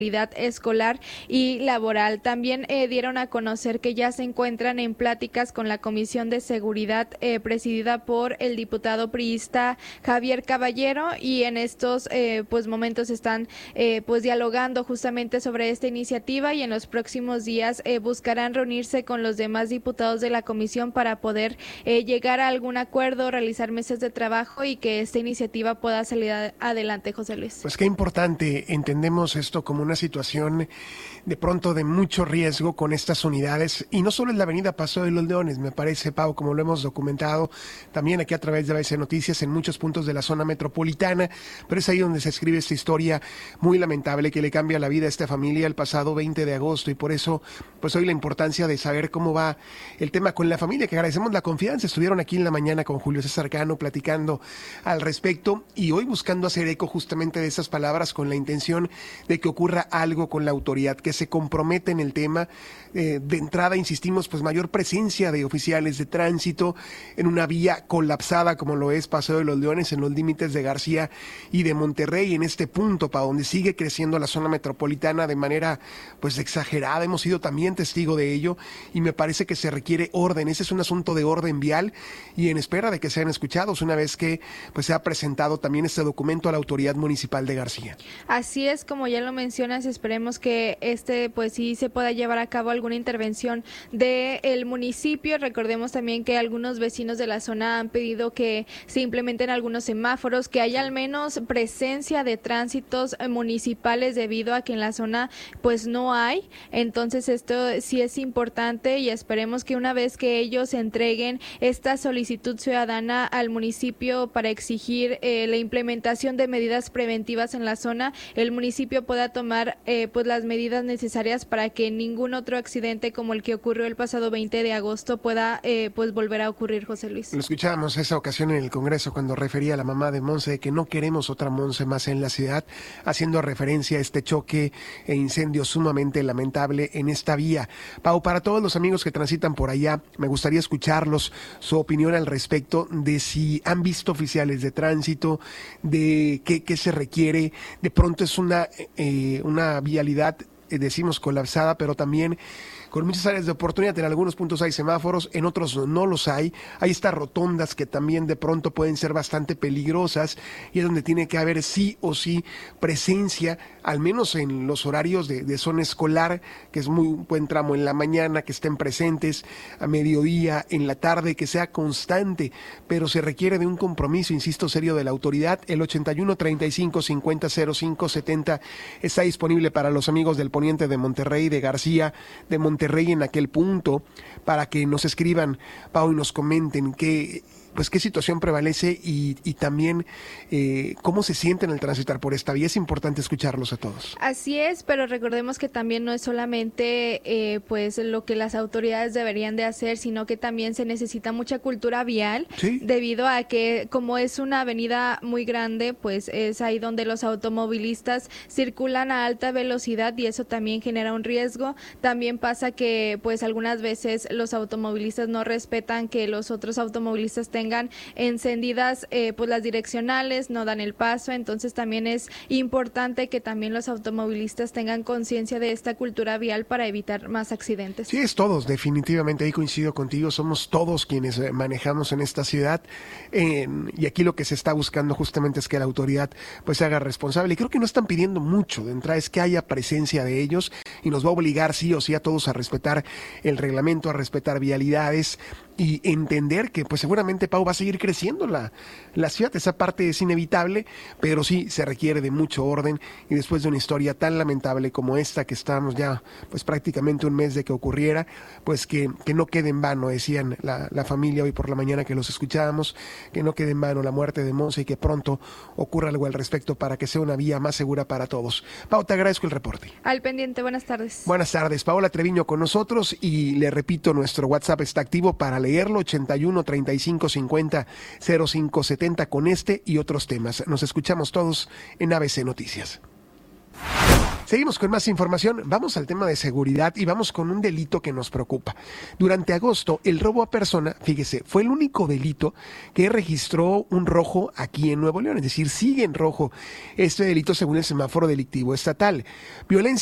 escolar y laboral. También dieron a conocer que ya se encuentran en pláticas con la Comisión de Seguridad presidida por el diputado priista Javier Caballero, y en estos pues momentos están pues dialogando justamente sobre esta iniciativa, y en los próximos días buscarán reunirse con los demás diputados de la comisión para poder llegar a algún acuerdo, realizar mesas de trabajo y que esta iniciativa pueda salir adelante. José Luis. Pues qué importante, entendemos esto como una situación de pronto de mucho riesgo con estas unidades, y no solo en la avenida Paseo de los Leones, me parece, Pau, como lo hemos documentado también aquí a través de ABC Noticias, en muchos puntos de la zona metropolitana, pero es ahí donde se escribe esta historia muy lamentable que le cambia la vida a esta familia el pasado 20 de agosto, y por eso pues hoy la importancia de saber cómo va el tema con la familia, que agradecemos la confianza. Estuvieron aquí en la mañana con Julio César Cano platicando al respecto, y hoy buscando hacer eco justamente de esas palabras con la intención de que ocurra algo con la autoridad, que se compromete en el tema. De entrada, insistimos, pues mayor presencia de oficiales de tránsito en una vía colapsada como lo es Paseo de los Leones, en los límites de García y de Monterrey, en este punto para donde sigue creciendo la zona metropolitana de manera pues exagerada. Hemos sido también testigo de ello, y me parece que se requiere orden. Ese es un asunto de orden vial, y en espera de que sean escuchados una vez que pues se ha presentado también este documento a la autoridad municipal de García. Así es, como ya lo mencionas, esperemos que pues sí se pueda llevar a cabo alguna intervención del municipio. Recordemos también que algunos vecinos de la zona han pedido que se implementen algunos semáforos, que haya al menos presencia de tránsitos municipales, debido a que en la zona pues no hay. Entonces esto sí es importante, y esperemos que una vez que ellos entreguen esta solicitud ciudadana al municipio para exigir la implementación de medidas preventivas en la zona, el municipio pueda tomar pues las medidas necesarias para que ningún otro accidente como el que ocurrió el pasado 20 de agosto pueda pues volver a ocurrir. José Luis. Lo escuchábamos esa ocasión en el Congreso cuando refería a la mamá de Monse de que no queremos otra Monse más en la ciudad, haciendo referencia a este choque e incendio sumamente lamentable en esta vía. Pau, para todos los amigos que transitan por allá, me gustaría escucharlos, su opinión al respecto de si han visto oficiales de tránsito, de qué se requiere. De pronto es una vialidad, decimos colapsada, pero también con muchas áreas de oportunidad. En algunos puntos hay semáforos, en otros no los hay. Hay estas rotondas que también de pronto pueden ser bastante peligrosas, y es donde tiene que haber sí o sí presencia, al menos en los horarios de zona escolar, que es muy buen tramo en la mañana, que estén presentes a mediodía, en la tarde, que sea constante, pero se requiere de un compromiso, insisto, serio de la autoridad. El 81 35 50 05 70 está disponible para los amigos del poniente de Monterrey, de García, de Monterrey en aquel punto, para que nos escriban, Pau, y nos comenten qué situación prevalece, y también cómo se sienten al transitar por esta vía. Es importante escucharlos a todos. Así es, pero recordemos que también no es solamente pues lo que las autoridades deberían de hacer, sino que también se necesita mucha cultura vial, ¿sí?, debido a que como es una avenida muy grande, pues es ahí donde los automovilistas circulan a alta velocidad, y eso también genera un riesgo. También pasa que pues algunas veces los automovilistas no respetan que los otros automovilistas tengan encendidas pues las direccionales, no dan el paso. Entonces también es importante que también los automovilistas tengan conciencia de esta cultura vial para evitar más accidentes. Sí, es todos, definitivamente, ahí coincido contigo, somos todos quienes manejamos en esta ciudad, y aquí lo que se está buscando justamente es que la autoridad pues se haga responsable, y creo que no están pidiendo mucho de entrada, es que haya presencia de ellos, y nos va a obligar sí o sí a todos a respetar el reglamento, a respetar vialidades, y entender que pues seguramente, Pau, va a seguir creciendo la ciudad. Esa parte es inevitable, pero sí se requiere de mucho orden, y después de una historia tan lamentable como esta, que estábamos ya pues prácticamente un mes de que ocurriera, pues que no quede en vano, decían la familia hoy por la mañana que los escuchábamos, que no quede en vano la muerte de Monse, y que pronto ocurra algo al respecto para que sea una vía más segura para todos. Pau, te agradezco el reporte. Al pendiente, buenas tardes. Buenas tardes, Paola Treviño con nosotros, y le repito, nuestro WhatsApp está activo para leerlo, 81 35 50 05 70, con este y otros temas. Nos escuchamos todos en ABC Noticias. Seguimos con más información. Vamos al tema de seguridad y vamos con un delito que nos preocupa. Durante agosto, el robo a persona, fíjese, fue el único delito que registró un rojo aquí en Nuevo León, es decir, sigue en rojo este delito según el semáforo delictivo estatal. Violencia